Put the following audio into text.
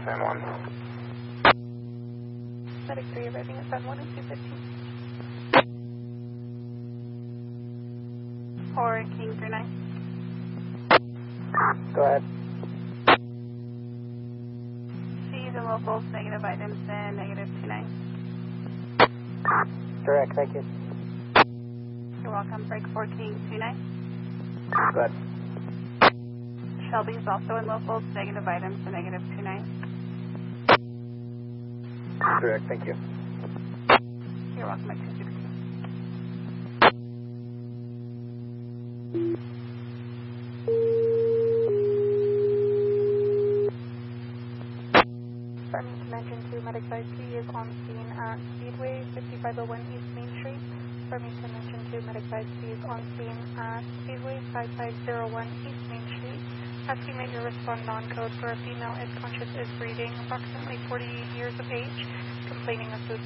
San Juan. Medic 3 arriving at San Juan at 2:15. Or King 39. Go ahead. See the locals, negative items, and negative 29. Correct, thank you. You're welcome. Break 4 King 29. Go ahead. Shelby is also in locals, negative items, and negative 29. Correct, thank you. You're welcome at 260. Farmington Engine 2, Medic 5P is on scene at Speedway, 5501 East Main Street. Farmington Engine 2, Medic 5P is on scene at Speedway, 5501 East Main Street. Asking that you respond non-code for a female, is conscious, is breathing, approximately 48 years of age, complaining of food